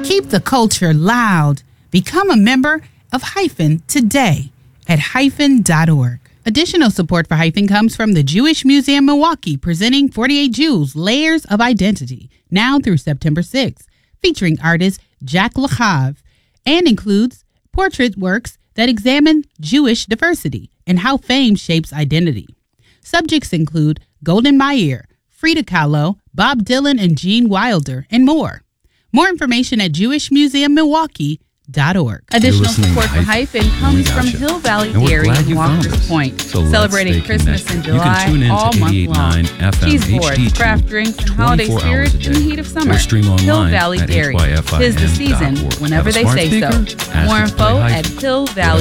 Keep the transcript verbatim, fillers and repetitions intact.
Keep the culture loud. Become a member of Hyphen today at hyphen dot org. Additional support for Hyphen comes from the Jewish Museum Milwaukee, presenting forty-eight Jews, Layers of Identity, now through September sixth, featuring artist Jack Lachav, and includes portrait works that examine Jewish diversity and how fame shapes identity. Subjects include Golden Meir, Frida Kahlo, Bob Dylan, and Gene Wilder, and more. More information at jewish museum milwaukee dot org. Additional support for Hyphen comes from Hill Valley Dairy in Walker's Point, So celebrating Christmas in July all month long. Cheese boards, craft drinks, and holiday spirit in the heat of summer. Hill Valley Dairy. Tis the season whenever they say so. More info at hill valley